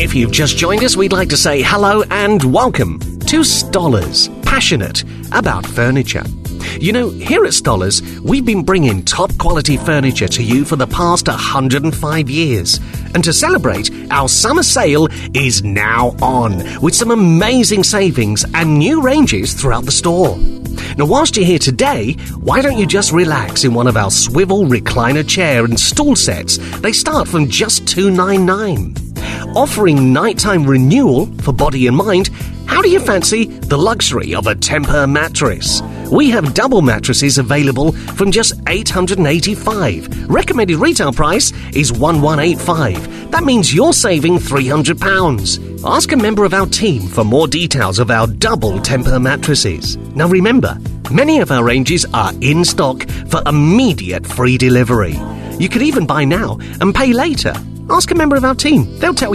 If you've just joined us, we'd like to say hello and welcome to Stollers, passionate about furniture. You know, here at Stollers, we've been bringing top quality furniture to you for the past 105 years. And to celebrate, our summer sale is now on, with some amazing savings and new ranges throughout the store. Now, whilst you're here today, why don't you just relax in one of our swivel recliner chair and stool sets? They start from just $299. Offering nighttime renewal for body and mind, how do you fancy the luxury of a Tempur mattress? We have double mattresses available from just $885. Recommended retail price is $1,185. That means you're saving £300. Ask a member of our team for more details of our double Tempur mattresses. Now remember, many of our ranges are in stock for immediate free delivery. You could even buy now and pay later. Ask a member of our team. They'll tell you